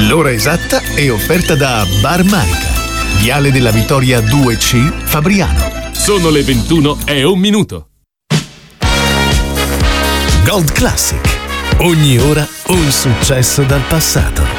L'ora esatta è offerta da Bar Manica, Viale della Vittoria 2C, Fabriano. Sono le 21:01. Gold Classic. Ogni ora un successo dal passato.